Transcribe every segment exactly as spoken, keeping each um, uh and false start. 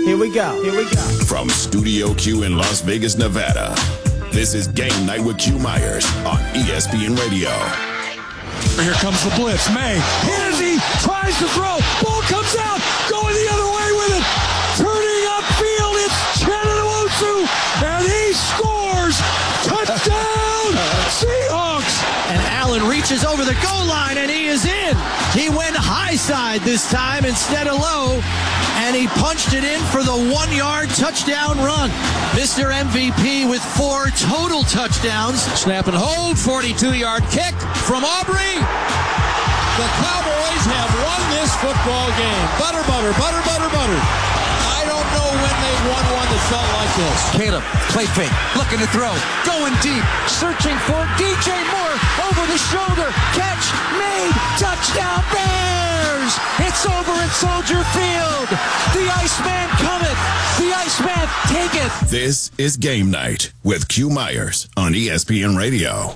Here we go. Here we go. From Studio Q in Las Vegas, Nevada, this is Game Night with Q Myers on E S P N Radio. Here comes the blitz. May. Hennessy tries to throw. Ball comes out. Going the other way with it. Turning upfield. It's Chenowusu. And he scores. Touchdown. Seahawks. And Allen reaches over the goal line, and he is in. He went high side this time instead of low, and he punched it in for the one-yard touchdown run. Mister M V P with four total touchdowns. Snap and hold, forty-two-yard kick from Aubrey. The Cowboys have won this football game. Butter, butter, butter, butter, butter. I don't know when they've won one that felt like this. Caleb, play fake, looking to throw, going deep, searching for D J Moore, over the shoulder, catch, made, touchdown Bears! It's over at Soldier Field. The Iceman cometh, the Iceman taketh. This is Game Night with Q Myers on E S P N Radio.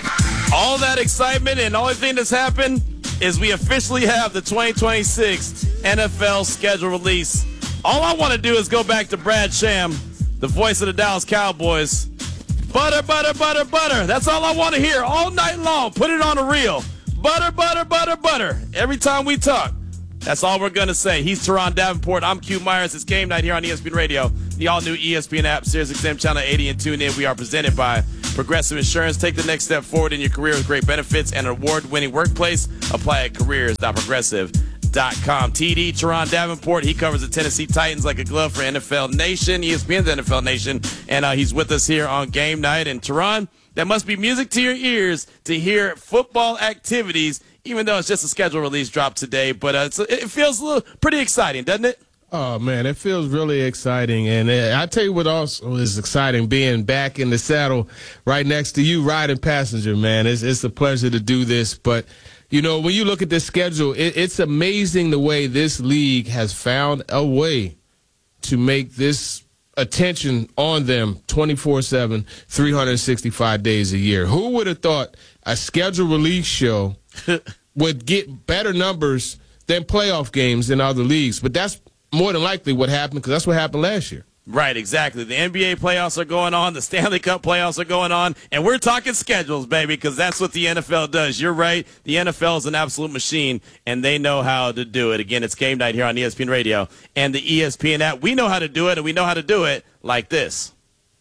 All that excitement, and the only thing that's happened is we officially have the twenty twenty-six N F L schedule release. All I want to do is go back to Brad Sham, the voice of the Dallas Cowboys. Butter, butter, butter, butter. That's all I want to hear all night long. Put it on a reel. Butter, butter, butter, butter. Every time we talk, that's all we're going to say. He's Teron Davenport. I'm Q Myers. It's Game Night here on E S P N Radio, the all-new E S P N app, Sirius X M Channel eighty, and tune in. We are presented by Progressive Insurance. Take the next step forward in your career with great benefits and an award-winning workplace. Apply at careers dot progressive dot com. T D, Teron Davenport. He covers the Tennessee Titans like a glove for N F L Nation, E S P N's N F L Nation, and uh, he's with us here on Game Night. And Teron, that must be music to your ears to hear football activities, even though it's just a schedule release drop today. But uh, it's, it feels a little pretty exciting, doesn't it? Oh, man, it feels really exciting. And uh, I tell you what also is exciting, being back in the saddle right next to you, riding passenger, man. It's, it's a pleasure to do this. But, you know, when you look at this schedule, it, it's amazing the way this league has found a way to make this attention on them twenty-four seven, three hundred sixty-five days a year. Who would have thought a schedule release show would get better numbers than playoff games in other leagues? But that's more than likely what happened, because that's what happened last year. Right, exactly. The N B A playoffs are going on. The Stanley Cup playoffs are going on. And we're talking schedules, baby, because that's what the N F L does. You're right. The N F L is an absolute machine, and they know how to do it. Again, it's Game Night here on E S P N Radio and the E S P N app. We know how to do it, and we know how to do it like this.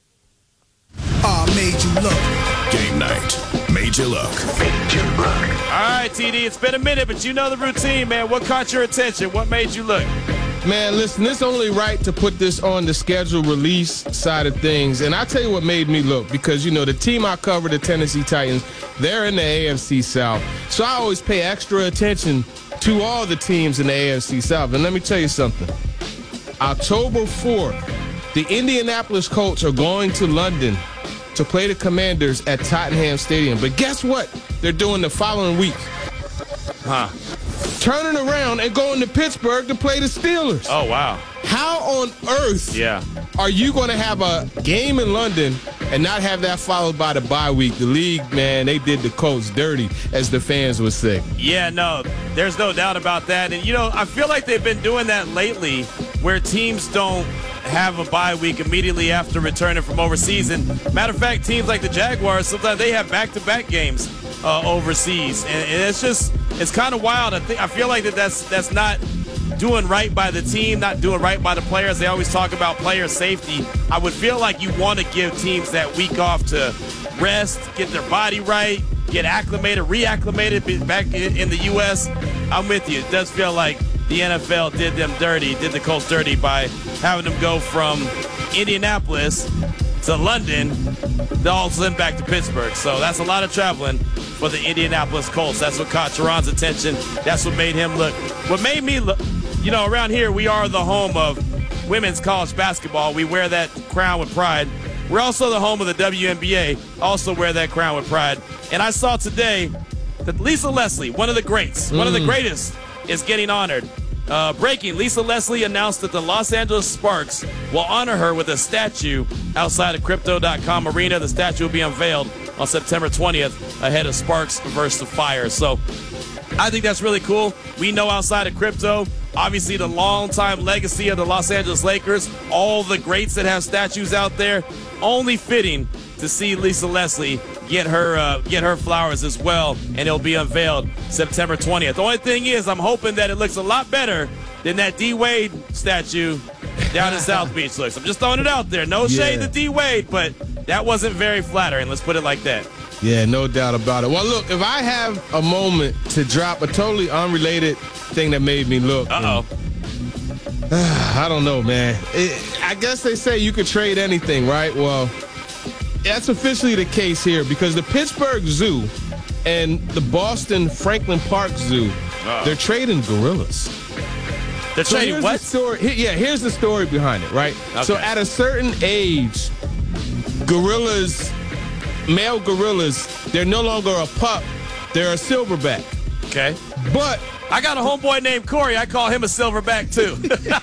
Ah, uh, made you look. Game Night. Made you look. Made you look. All right, T D, it's been a minute, but you know the routine, man. What caught your attention? What made you look? Man, listen, it's only right to put this on the schedule release side of things. And I'll tell you what made me look, because, you know, the team I cover, the Tennessee Titans, they're in the A F C South. So I always pay extra attention to all the teams in the A F C South. And let me tell you something. October fourth, the Indianapolis Colts are going to London to play the Commanders at Tottenham Stadium. But guess what they're doing the following week? Huh. Turning around and going to Pittsburgh to play the Steelers. Oh, wow. How on earth yeah. are you going to have a game in London and not have that followed by the bye week? The league, man, they did the Colts dirty, as the fans would say. Yeah, no, there's no doubt about that. And, you know, I feel like they've been doing that lately, where teams don't have a bye week immediately after returning from overseas. And matter of fact, teams like the Jaguars, sometimes they have back-to-back games uh, overseas. And, and it's just, it's kind of wild. I think I feel like that that's, that's not doing right by the team, not doing right by the players. They always talk about player safety. I would feel like you want to give teams that week off to rest, get their body right, get acclimated, reacclimated back in, in the U S. I'm with you. It does feel like the N F L did them dirty, did the Colts dirty by having them go from Indianapolis to London, all then back to Pittsburgh. So that's a lot of traveling for the Indianapolis Colts. That's what caught Teron's attention. That's what made him look. What made me look, you know, around here, we are the home of women's college basketball. We wear that crown with pride. We're also the home of the W N B A, also wear that crown with pride. And I saw today that Lisa Leslie, one of the greats, mm. one of the greatest, is getting honored. Uh, breaking, Lisa Leslie announced that the Los Angeles Sparks will honor her with a statue outside of Crypto dot com Arena. The statue will be unveiled on September twentieth ahead of Sparks versus the Fire. So I think that's really cool. We know outside of crypto, Obviously, the longtime legacy of the Los Angeles Lakers, all the greats that have statues out there, only fitting to see Lisa Leslie get her uh, get her flowers as well, and it'll be unveiled September twentieth. The only thing is, I'm hoping that it looks a lot better than that D. Wade statue down in South Beach looks. I'm just throwing it out there. No shade yeah. to D. Wade, but that wasn't very flattering. Let's put it like that. Yeah, no doubt about it. Well, look, if I have a moment to drop a totally unrelated thing that made me look. Uh-oh. And, uh, I don't know, man. It, I guess they say you could trade anything, right? Well, that's officially the case here because the Pittsburgh Zoo and the Boston Franklin Park Zoo, Uh-oh. they're trading gorillas. They're so trading what? The story, yeah, here's the story behind it, right? Okay. So at a certain age, gorillas... Male gorillas, they're no longer a pup, they're a silverback. Okay. But I got a homeboy named Corey. I call him a silverback, too.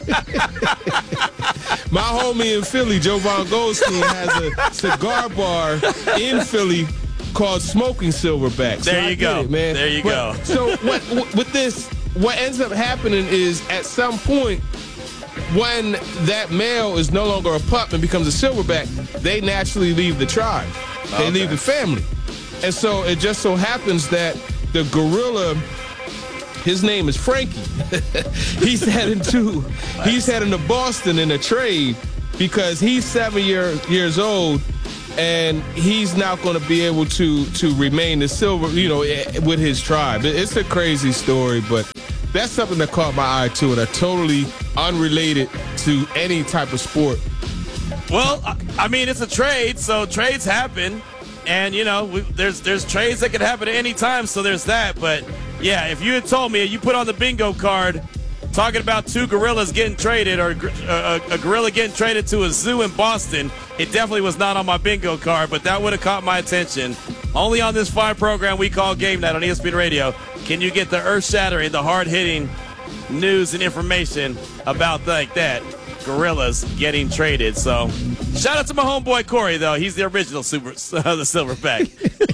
My homie in Philly, Jovan Goldstein, has a cigar bar in Philly called Smoking Silverback. So there you I go. It, man. There you but, go. So what, with this, what ends up happening is at some point, when that male is no longer a pup and becomes a silverback, they naturally leave the tribe. They okay. leave the family. And so it just so happens that the gorilla, his name is Frankie. he's heading to he's heading to Boston in a trade because he's seven year, years old and he's not going to be able to to remain the silver, you know, with his tribe. It's a crazy story, but that's something that caught my eye too, and are totally unrelated to any type of sport. Well, I mean, it's a trade, so trades happen, and you know, we, there's there's trades that can happen at any time, so there's that. But yeah, if you had told me you put on the bingo card talking about two gorillas getting traded or a, a gorilla getting traded to a zoo in Boston, it definitely was not on my bingo card, but that would have caught my attention. Only on this fine program we call Game Night on E S P N Radio can you get the earth-shattering, the hard-hitting news and information about like that. Gorillas getting traded. So shout out to my homeboy Corey, though. He's the original super, uh, the silverback.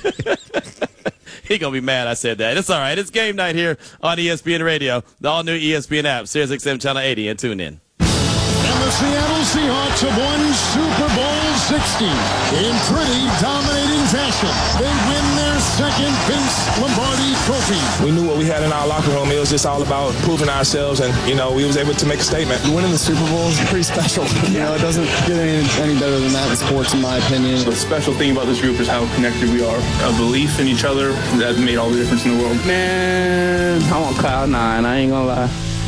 He gonna be mad I said that. It's all right. It's Game Night here on E S P N Radio, the all-new E S P N app, Sirius X M Channel eighty, and tune in. And the Seattle Seahawks have won Super Bowl sixty in pretty dominating fashion. They win their second Vince Lombardi trophy. We knew what we had in our locker room. It was just all about proving ourselves, and, you know, we was able to make a statement. Winning the Super Bowl is pretty special. You know, it doesn't get any, any better than that in sports, in my opinion. The special thing about this group is how connected we are. A belief in each other that made all the difference in the world. Man, I'm on cloud nine. I ain't gonna lie.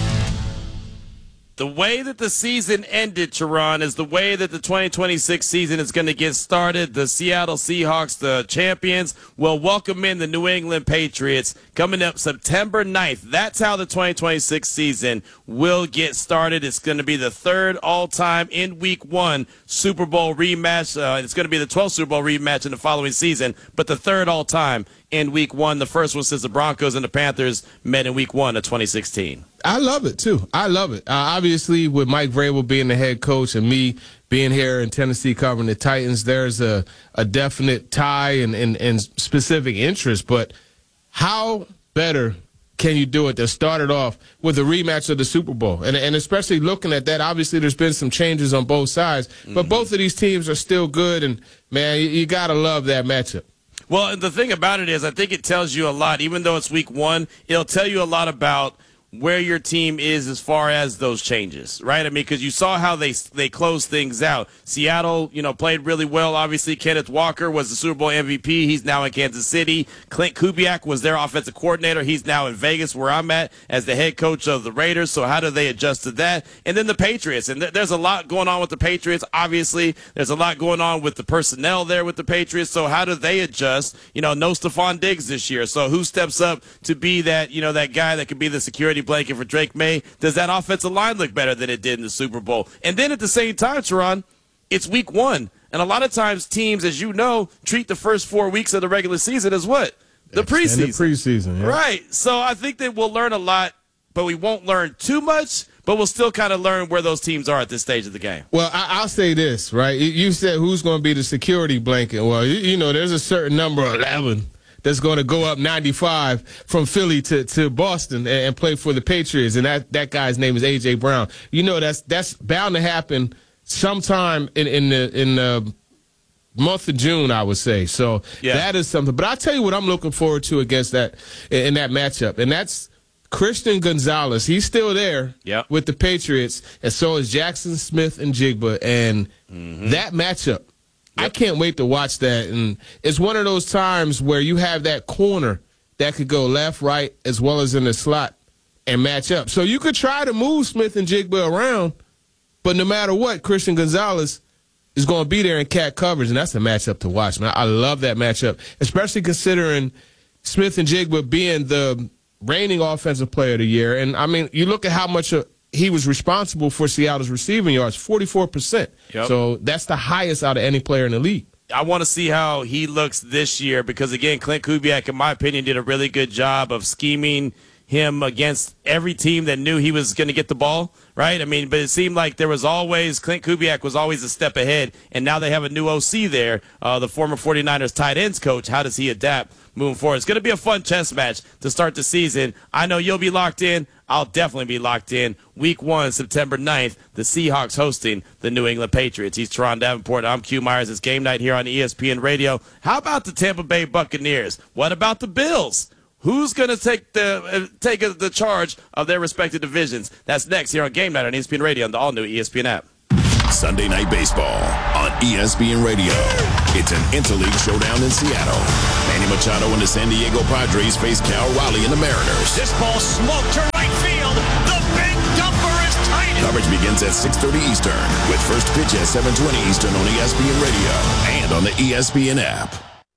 The way that the season ended, Teron, is the way that the twenty twenty-six season is going to get started. The Seattle Seahawks, the champions, will welcome in the New England Patriots coming up September ninth. That's how the twenty twenty-six season will get started. It's going to be the third all-time in week one Super Bowl rematch. Uh, it's going to be the twelfth Super Bowl rematch in the following season, but the third all-time in week one. The first one since the Broncos and the Panthers met in week one of twenty sixteen. I love it, too. I love it. Uh, obviously, with Mike Vrabel being the head coach and me being here in Tennessee covering the Titans, there's a, a definite tie and, and, and specific interest. But how better can you do it to start it off with a rematch of the Super Bowl? And, and especially looking at that, obviously there's been some changes on both sides. But mm-hmm. both of these teams are still good. And, man, you, you got to love that matchup. Well, and the thing about it is I think it tells you a lot. Even though it's week one, it'll tell you a lot about where your team is as far as those changes, right? I mean, because you saw how they they closed things out. Seattle, you know, played really well. Obviously, Kenneth Walker was the Super Bowl M V P. He's now in Kansas City. Clint Kubiak was their offensive coordinator. He's now in Vegas, where I'm at, as the head coach of the Raiders. So how do they adjust to that? And then the Patriots. And th- there's a lot going on with the Patriots. Obviously, there's a lot going on with the personnel there with the Patriots. So how do they adjust? You know, no Stephon Diggs this year. So who steps up to be that, you know, that guy that could be the security blanket for Drake May? Does that offensive line look better than it did in the Super Bowl? And then at the same time, Teron, it's week one. And a lot of times teams, as you know, treat the first four weeks of the regular season as what? The preseason. And the preseason, yeah. Right. So I think that we'll learn a lot, but we won't learn too much, but we'll still kind of learn where those teams are at this stage of the game. Well, I, I'll say this, right? You said who's going to be the security blanket. Well, you, you know, there's a certain number, eleven, that's going to go up ninety-five from Philly to, to Boston and, and play for the Patriots, and that, that guy's name is A J. Brown. You know, that's that's bound to happen sometime in, in the in the month of June, I would say. So yeah. that is something. But I'll tell you what I'm looking forward to against that in, in that matchup, and that's Christian Gonzalez. He's still there yep. with the Patriots, and so is Jackson Smith-Njigba. And mm-hmm. that matchup, yep. I can't wait to watch that. And it's one of those times where you have that corner that could go left, right, as well as in the slot and match up. So you could try to move Smith-Njigba around, but no matter what, Christian Gonzalez is going to be there in cat coverage, and that's a matchup to watch, man. I love that matchup, especially considering Smith-Njigba being the reigning offensive player of the year. And, I mean, you look at how much uh, he was responsible for Seattle's receiving yards, forty-four percent. Yep. So that's the highest out of any player in the league. I want to see how he looks this year because, again, Clint Kubiak, in my opinion, did a really good job of scheming him against every team that knew he was going to get the ball, right? I mean, but it seemed like there was always, Clint Kubiak was always a step ahead, and now they have a new O C there, uh, the former forty-niners tight ends coach. How does he adapt moving forward? It's going to be a fun chess match to start the season. I know you'll be locked in. I'll definitely be locked in. Week one, September ninth, the Seahawks hosting the New England Patriots. He's Teron Davenport. I'm Q Myers. It's game night here on E S P N Radio. How about the Tampa Bay Buccaneers? What about the Bills? Who's going to take the uh, take uh, the charge of their respective divisions? That's next here on Game Night on E S P N Radio and the all-new E S P N app. Sunday Night Baseball on E S P N Radio. It's an interleague showdown in Seattle. Manny Machado and the San Diego Padres face Cal Raleigh and the Mariners. This ball smoked to right field. The big dumper is tight. Coverage begins at six thirty Eastern with first pitch at seven twenty Eastern on E S P N Radio and on the E S P N app.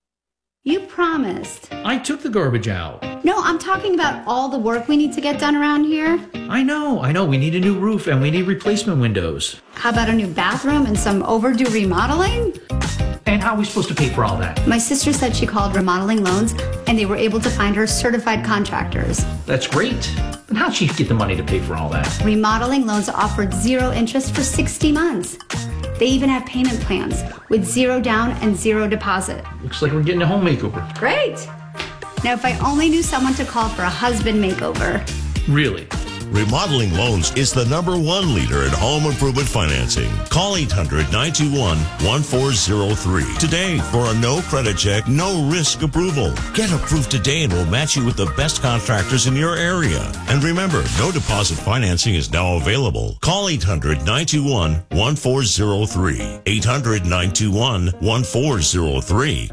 You promised. I took the garbage out. No, I'm talking about all the work we need to get done around here. I know, I know. We need a new roof and we need replacement windows. How about a new bathroom and some overdue remodeling? And how are we supposed to pay for all that? My sister said she called Remodeling Loans and they were able to find her certified contractors. That's great. But how'd she get the money to pay for all that? Remodeling Loans offered zero interest for sixty months. They even have payment plans with zero down and zero deposit. Looks like we're getting a home makeover. Great. Now, if I only knew someone to call for a husband makeover. Really? Remodeling Loans is the number one leader in home improvement financing. Call eight hundred, nine two one, one four zero three today for a no credit check, no risk approval. Get approved today and we'll match you with the best contractors in your area. And remember, no deposit financing is now available. Call eight hundred, nine two one, one four zero three. eight hundred, nine two one, one four zero three.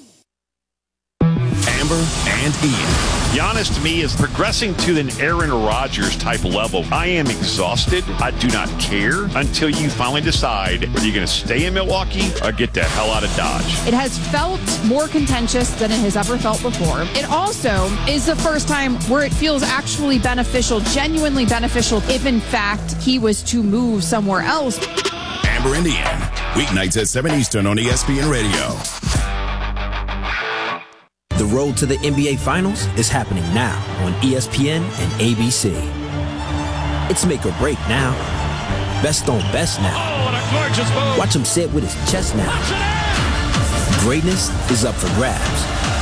Amber and Ian. Giannis, to me, is progressing to an Aaron Rodgers type level. I am exhausted. I do not care until you finally decide whether you're going to stay in Milwaukee or get the hell out of Dodge. It has felt more contentious than it has ever felt before. It also is the first time where it feels actually beneficial, genuinely beneficial, if in fact he was to move somewhere else. Amber and Ian, weeknights at seven Eastern on E S P N Radio. The road to the N B A Finals is happening now on E S P N and A B C. It's make or break now. Best on best now. Oh, what a gorgeous move. Watch him say it with his chest now. Greatness is up for grabs.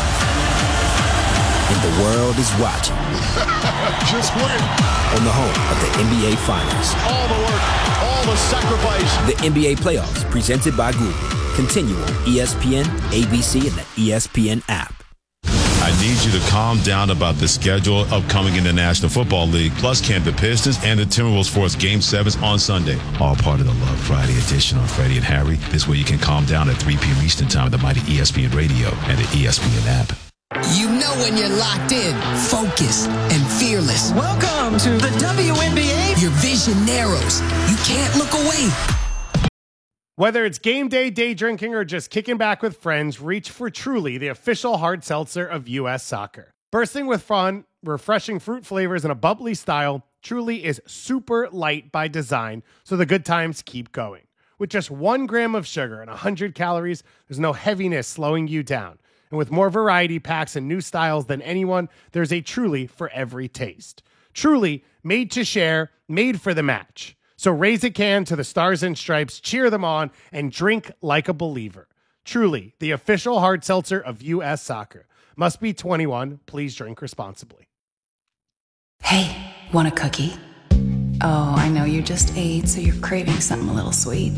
And the world is watching. Just win. On the home of the N B A Finals. All the work, all the sacrifice. The N B A Playoffs, presented by Google. Continue on E S P N, A B C, and the E S P N app. I need you to calm down about the schedule upcoming in the National Football League, plus camp the Pistons and the Timberwolves force Game sevens on Sunday. All part of the Love Friday edition on Freddie and Harry. This way you can calm down at three p.m. Eastern Time on the mighty E S P N Radio and the E S P N app. You know when you're locked in, focused, and fearless. Welcome to the W N B A. Your vision narrows. You can't look away. Whether it's game day, day drinking, or just kicking back with friends, reach for Truly, the official hard seltzer of U S Soccer. Bursting with fun, refreshing fruit flavors, and a bubbly style, Truly is super light by design, so the good times keep going. With just one gram of sugar and one hundred calories, there's no heaviness slowing you down. And with more variety packs and new styles than anyone, there's a Truly for every taste. Truly, made to share, made for the match. So raise a can to the Stars and Stripes, cheer them on, and drink like a believer. Truly, the official hard seltzer of U S Soccer. Must be twenty-one. Please drink responsibly. Hey, want a cookie? Oh, I know you just ate, so you're craving something a little sweet.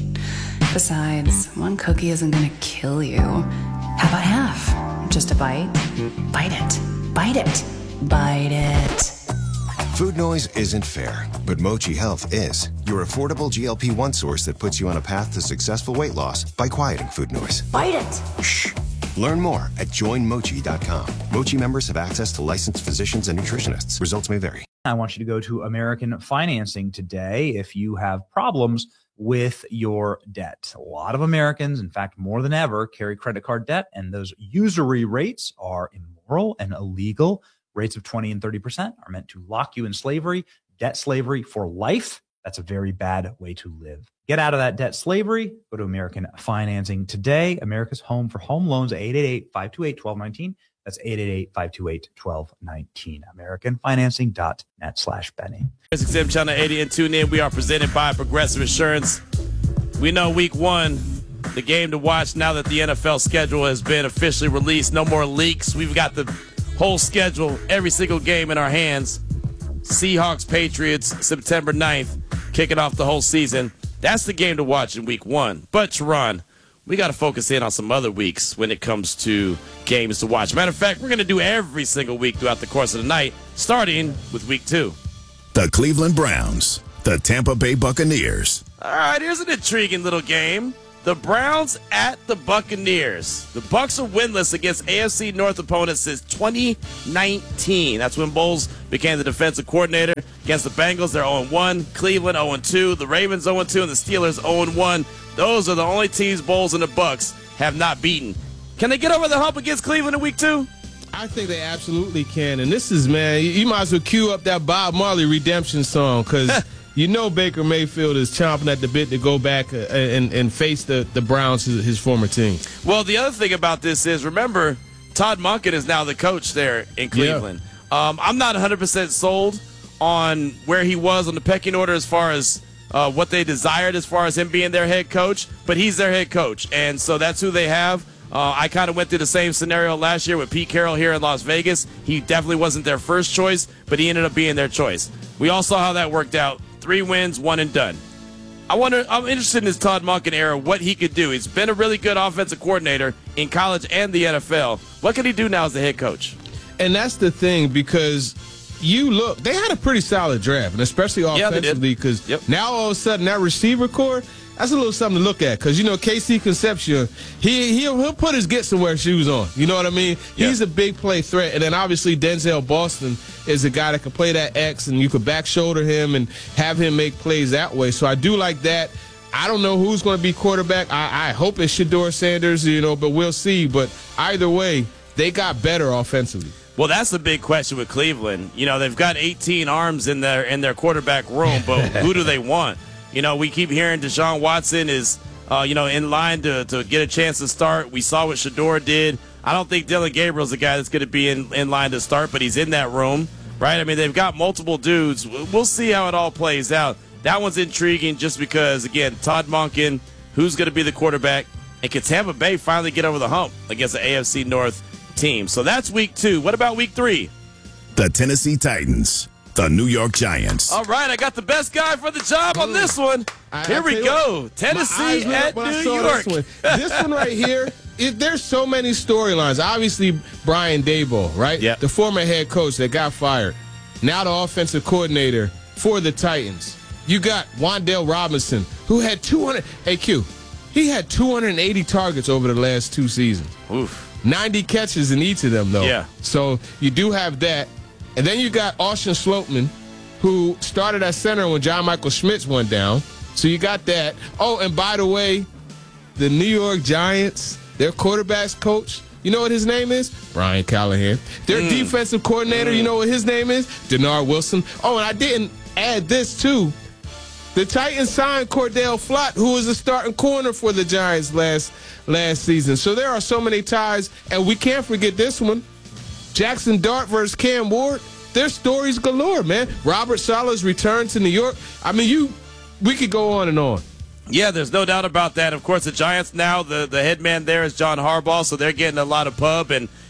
Besides, one cookie isn't gonna kill you. How about half? Just a bite? Bite it. Bite it. Bite it. Food noise isn't fair, but Mochi Health is. Your affordable G L P one source that puts you on a path to successful weight loss by quieting food noise. Bite it. Shh. Learn more at join mochi dot com. Mochi members have access to licensed physicians and nutritionists. Results may vary. I want you to go to American Financing today if you have problems with your debt. A lot of Americans, in fact, more than ever, carry credit card debt, and those usury rates are immoral and illegal. Rates of twenty and thirty percent are meant to lock you in slavery, debt slavery for life. That's a very bad way to live. Get out of that debt slavery. Go to American Financing today. America's home for home loans, eight eight eight, five two eight, one two one nine. That's eight eight eight, five two eight, one two one nine. American Financing dot net slash Benny. X M Channel eighty and tune in. We are presented by Progressive Insurance. We know week one, the game to watch now that the N F L schedule has been officially released. No more leaks. We've got the whole schedule, every single game in our hands. Seahawks, Patriots, September ninth, kicking off the whole season. That's the game to watch in week one. But, Teron, we got to focus in on some other weeks when it comes to games to watch. Matter of fact, we're going to do every single week throughout the course of the night, starting with week two. The Cleveland Browns, the Tampa Bay Buccaneers. All right, here's an intriguing little game. The Browns at the Buccaneers. The Bucs are winless against A F C North opponents since twenty nineteen. That's when Bowles became the defensive coordinator. Against the Bengals, they're oh and one. Cleveland oh and two. The Ravens oh and two, and the Steelers oh and one. Those are the only teams Bowles and the Bucs have not beaten. Can they get over the hump against Cleveland in week two? I think they absolutely can. And this is, man, you might as well cue up that Bob Marley redemption song, because you know Baker Mayfield is chomping at the bit to go back and, and face the, the Browns, his former team. Well, the other thing about this is, remember, Todd Monken is now the coach there in Cleveland. Yeah. Um, I'm not one hundred percent sold on where he was on the pecking order as far as uh, what they desired as far as him being their head coach, but he's their head coach, and so that's who they have. Uh, I kind of went through the same scenario last year with Pete Carroll here in Las Vegas. He definitely wasn't their first choice, but he ended up being their choice. We all saw how that worked out. Three wins, one and done. I wonder, I'm interested in his Todd Monken era, what he could do. He's been a really good offensive coordinator in college and the N F L. What can he do now as the head coach? And that's the thing, because you look, they had a pretty solid draft, and especially offensively, because yeah, yep. now all of a sudden that receiver core, that's a little something to look at, because, you know, K C Concepcion, he, he'll, he'll put his get-somewhere shoes on. You know what I mean? Yeah. He's a big play threat. And then, obviously, Denzel Boston is a guy that can play that X, and you could back-shoulder him and have him make plays that way. So I do like that. I don't know who's going to be quarterback. I, I hope it's Shedeur Sanders, you know, but we'll see. But either way, they got better offensively. Well, that's the big question with Cleveland. You know, they've got eighteen arms in their in their quarterback room, but who do they want? You know, we keep hearing Deshaun Watson is, uh, you know, in line to, to get a chance to start. We saw what Shedeur did. I don't think Dylan Gabriel's the guy that's going to be in, in line to start, but he's in that room, right? I mean, they've got multiple dudes. We'll see how it all plays out. That one's intriguing just because, again, Todd Monken, who's going to be the quarterback, and can Tampa Bay finally get over the hump against the A F C North team? So that's week two. What about week three? The Tennessee Titans. The New York Giants. All right, I got the best guy for the job on this one. I, here I we go. What, Tennessee at New York. This one. this one right here, it, there's so many storylines. Obviously, Brian Daboll, right? Yeah. The former head coach that got fired. Now the offensive coordinator for the Titans. You got Wan'Dale Robinson, who had two hundred. Hey, Q, he had two hundred eighty targets over the last two seasons. Oof. ninety catches in each of them, though. Yeah. So you do have that. And then you got Austin Slopeman, who started at center when John Michael Schmitz went down. So you got that. Oh, and by the way, the New York Giants, their quarterback's coach, you know what his name is? Brian Callahan. Their mm. defensive coordinator, mm. you know what his name is? Denard Wilson. Oh, and I didn't add this, too. The Titans signed Cordell Flott, who was a starting corner for the Giants last, last season. So there are so many ties, and we can't forget this one. Jackson Dart versus Cam Ward, there's stories galore, man. Robert Saleh's return to New York. I mean, you, we could go on and on. Yeah, there's no doubt about that. Of course, the Giants now, the, the head man there is John Harbaugh, so they're getting a lot of pub. And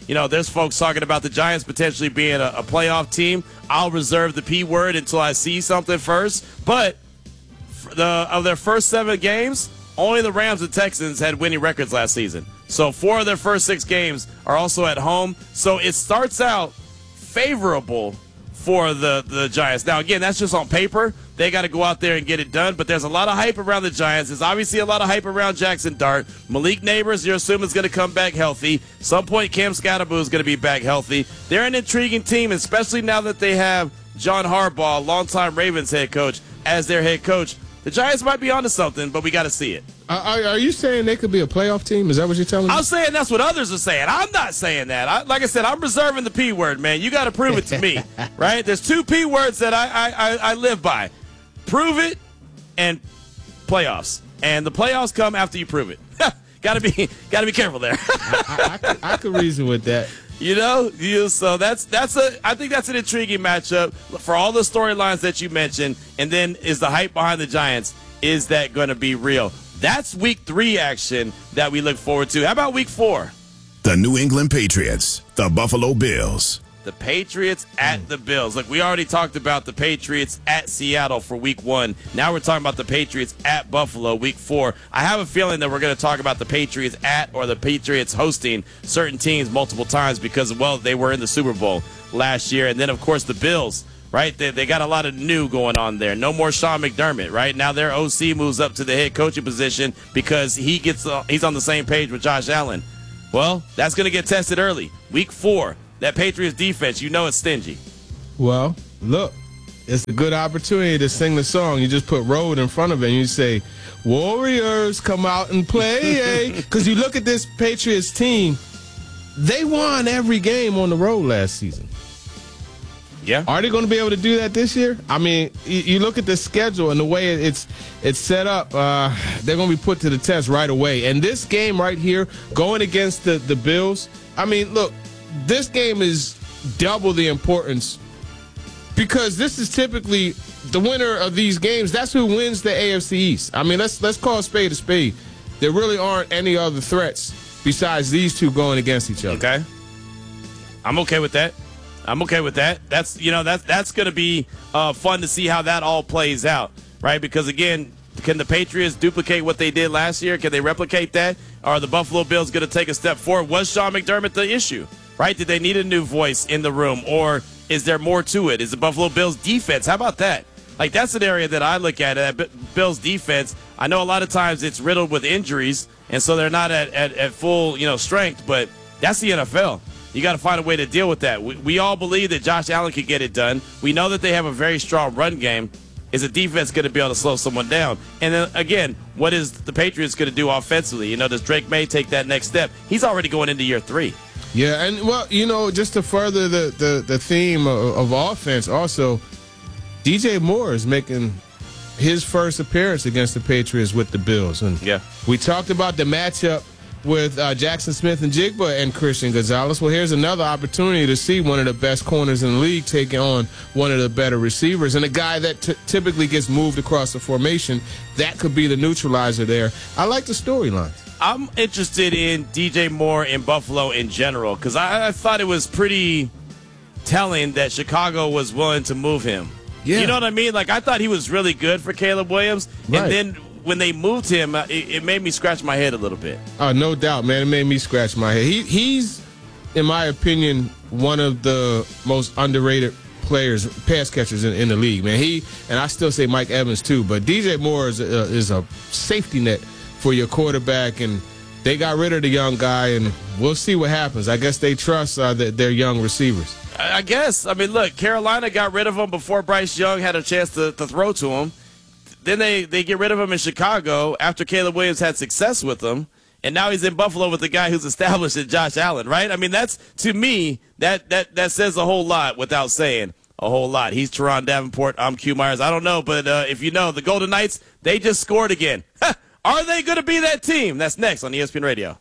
you know, there's folks talking about the Giants potentially being a, a playoff team. I'll reserve the P word until I see something first. But the of their first seven games, only the Rams and Texans had winning records last season. So four of their first six games are also at home. So it starts out favorable for the, the Giants. Now, again, that's just on paper. They got to go out there and get it done. But there's a lot of hype around the Giants. There's obviously a lot of hype around Jackson Dart. Malik Neighbors, you're assuming, is going to come back healthy. Some point, Cam Scatterboo is going to be back healthy. They're an intriguing team, especially now that they have John Harbaugh, longtime Ravens head coach, as their head coach. The Giants might be onto something, but we got to see it. Are, are you saying they could be a playoff team? Is that what you're telling me? I'm saying that's what others are saying. I'm not saying that. I, like I said, I'm reserving the P word, man. You got to prove it to me, right? There's two P words that I, I, I, I live by. Prove it and playoffs. And the playoffs come after you prove it. got to be got to be careful there. I, I, I, I could reason with that. You know, you so that's that's a I think that's an intriguing matchup for all the storylines that you mentioned. And then is the hype behind the Giants, is that going to be real? That's week three action that we look forward to. How about week four? The New England Patriots, the Buffalo Bills. The Patriots at the Bills. Look, we already talked about the Patriots at Seattle for week one. Now we're talking about the Patriots at Buffalo week four. I have a feeling that we're going to talk about the Patriots at or the Patriots hosting certain teams multiple times because, well, they were in the Super Bowl last year. And then, of course, the Bills, right? They, they got a lot of new going on there. No more Sean McDermott, right? Now their O C moves up to the head coaching position because he gets uh, he's on the same page with Josh Allen. Well, that's going to get tested early. Week four. That Patriots defense, you know it's stingy. Well, look, it's a good opportunity to sing the song. You just put road in front of it and you say, Warriors, come out and play. Because you look at this Patriots team, they won every game on the road last season. Yeah. Are they going to be able to do that this year? I mean, you, you look at the schedule and the way it's it's set up, uh, they're going to be put to the test right away. And this game right here, going against the, the Bills, I mean, look, this game is double the importance because this is typically the winner of these games. That's who wins the A F C East. I mean, let's let's call a spade a spade. There really aren't any other threats besides these two going against each other. Okay. I'm okay with that. I'm okay with that. That's, you know, that's, that's going to be uh, fun to see how that all plays out, right? Because, again, can the Patriots duplicate what they did last year? Can they replicate that? Are the Buffalo Bills going to take a step forward? Was Sean McDermott the issue? Right? Did they need a new voice in the room? Or is there more to it? Is the Buffalo Bills defense? How about that? Like, that's an area that I look at, that Bills defense. I know a lot of times it's riddled with injuries, and so they're not at, at, at full, you know, strength, but that's the N F L. You got to find a way to deal with that. We, we all believe that Josh Allen could get it done. We know that they have a very strong run game. Is a defense going to be able to slow someone down? And then, again, what is the Patriots going to do offensively? You know, does Drake May take that next step? He's already going into year three. Yeah, and, well, you know, just to further the, the, the theme of, of offense, also, D J Moore is making his first appearance against the Patriots with the Bills. And yeah, we talked about the matchup with uh, Jackson Smith and Jigba and Christian Gonzalez. Well, here's another opportunity to see one of the best corners in the league taking on one of the better receivers and a guy that t- typically gets moved across the formation. That could be the neutralizer there. I like the storyline. I'm interested in D J Moore in Buffalo in general because I, I thought it was pretty telling that Chicago was willing to move him. Yeah. You know what I mean? Like, I thought he was really good for Caleb Williams, right. And then when they moved him, it, it made me scratch my head a little bit. Oh, no doubt, man. It made me scratch my head. He, he's, in my opinion, one of the most underrated players, pass catchers in, in the league, man. He, and I still say Mike Evans, too, but D J Moore is a, is a safety net for your quarterback, and they got rid of the young guy, and we'll see what happens. I guess they trust uh, the, their young receivers. I guess. I mean, look, Carolina got rid of him before Bryce Young had a chance to, to throw to him. Then they, they get rid of him in Chicago after Caleb Williams had success with him. And now he's in Buffalo with the guy who's established at Josh Allen, right? I mean, that's, to me, that that that says a whole lot without saying a whole lot. He's Teron Davenport. I'm Q Myers. I don't know, but uh, if you know, the Golden Knights, they just scored again. Are they going to be that team? That's next on E S P N Radio.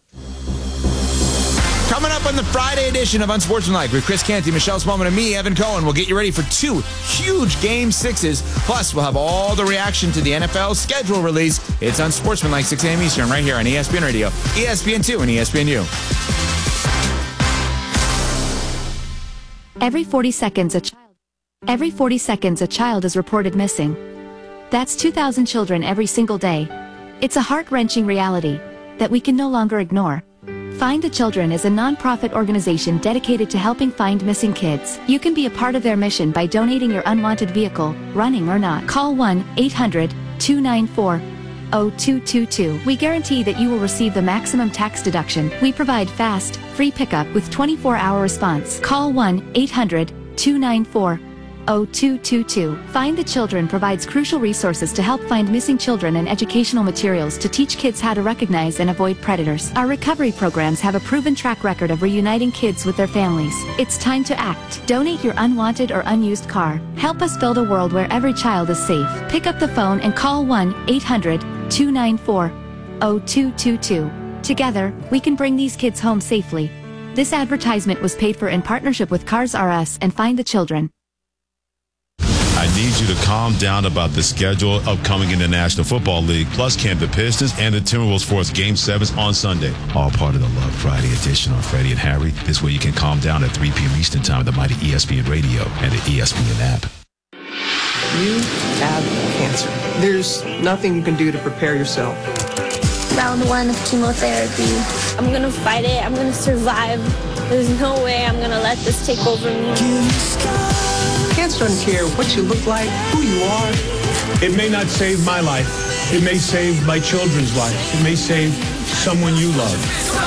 Coming up on the Friday edition of Unsportsmanlike with Chris Canty, Michelle Spellman, and me, Evan Cohen. We'll get you ready for two huge Game sixes. Plus, we'll have all the reaction to the N F L schedule release. It's Unsportsmanlike, six a.m. Eastern, right here on E S P N Radio, E S P N two, and E S P N U. Every forty seconds a child Every forty seconds a child is reported missing. That's two thousand children every single day. It's a heart-wrenching reality that we can no longer ignore. Find the Children is a non-profit organization dedicated to helping find missing kids. You can be a part of their mission by donating your unwanted vehicle, running or not. Call one eight hundred two nine four zero two two two. We guarantee that you will receive the maximum tax deduction. We provide fast, free pickup with twenty-four hour response. Call one eight hundred two nine four zero two two two. Find the Children provides crucial resources to help find missing children and educational materials to teach kids how to recognize and avoid predators. Our recovery programs have a proven track record of reuniting kids with their families. It's time to act. Donate your unwanted or unused car. Help us build a world where every child is safe. Pick up the phone and call one eight hundred two nine four zero two two two. Together, we can bring these kids home safely. This advertisement was paid for in partnership with Cars R Us and Find the Children. I need you to calm down about the schedule upcoming in the National Football League. Plus, can the Pistons and the Timberwolves force Game sevens on Sunday. All part of the Love Friday edition on Freddie and Harry. This way you can calm down at three p.m. Eastern Time with the mighty E S P N Radio and the E S P N app. You have cancer. There's nothing you can do to prepare yourself. Round one of chemotherapy. I'm gonna fight it. I'm gonna survive. There's no way I'm gonna let this take over me. Cancer doesn't care what you look like, who you are. It may not save my life. It may save my children's lives. It may save someone you love.